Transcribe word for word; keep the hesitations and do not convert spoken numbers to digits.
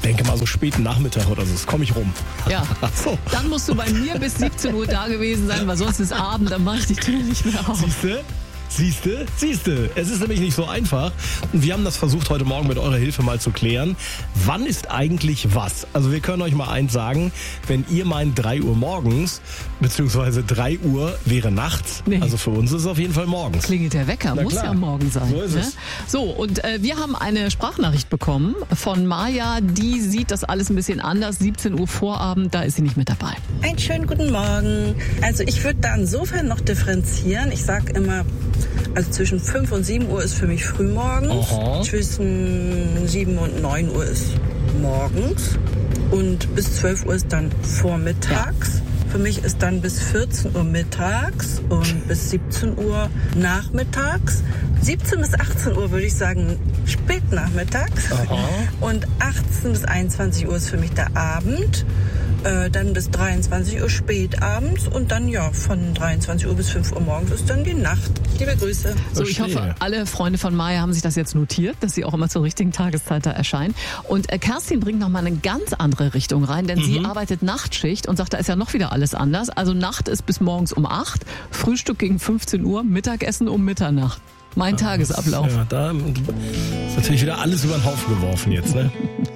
denke mal so späten Nachmittag oder so, das komme ich rum. Ja, Ach so. dann musst du bei mir bis siebzehn Uhr da gewesen sein, weil sonst ist Abend, dann mache ich die Tür nicht mehr auf. Siehste? Siehste? Siehste? Es ist nämlich nicht so einfach. Und wir haben das versucht, heute Morgen mit eurer Hilfe mal zu klären. Wann ist eigentlich was? Also wir können euch mal eins sagen. Wenn ihr meint drei Uhr morgens, beziehungsweise drei Uhr wäre nachts. Nee. Also für uns ist es auf jeden Fall morgens. Klingelt der Wecker, Na muss klar. ja morgen sein. So ist ne? es. So, und äh, wir haben eine Sprachnachricht bekommen von Maja, die sieht das alles ein bisschen anders. siebzehn Uhr Vorabend, da ist sie nicht mit dabei. Einen schönen guten Morgen. Also ich würde da insofern noch differenzieren. Ich sage immer, also zwischen fünf und sieben Uhr ist für mich frühmorgens. Aha. Zwischen sieben und neun Uhr ist morgens. Und bis zwölf Uhr ist dann vormittags. Für mich ist dann bis vierzehn Uhr mittags und bis siebzehn Uhr nachmittags. siebzehn bis achtzehn Uhr würde ich sagen spätnachmittags. Aha. Und achtzehn bis einundzwanzig Uhr ist für mich der Abend. Äh, dann bis dreiundzwanzig Uhr spätabends und dann ja von dreiundzwanzig Uhr bis fünf Uhr morgens ist dann die Nacht. Liebe Grüße. So, ich Verstehe. hoffe, alle Freunde von Maja haben sich das jetzt notiert, dass sie auch immer zur richtigen Tageszeit da erscheint. Und äh, Kerstin bringt noch mal eine ganz andere Richtung rein, denn Mhm. sie arbeitet Nachtschicht und sagt, da ist ja noch wieder alles anders. Also Nacht ist bis morgens um acht, Frühstück gegen fünfzehn Uhr, Mittagessen um Mitternacht. Mein Tagesablauf. Ja, da ist natürlich wieder alles über den Haufen geworfen jetzt, ne?